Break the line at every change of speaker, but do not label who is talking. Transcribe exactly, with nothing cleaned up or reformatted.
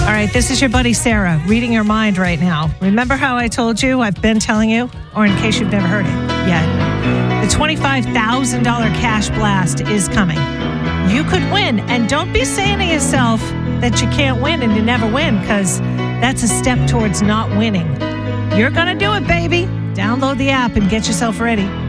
All right, this is your buddy Sarah reading your mind right now. Remember how I told you, I've been telling you, or in case you've never heard it yet, the twenty-five thousand dollars cash blast is coming. You could win, and don't be saying to yourself that you can't win and you never win, because that's a step towards not winning. You're going to do it, baby. Download the app and get yourself ready.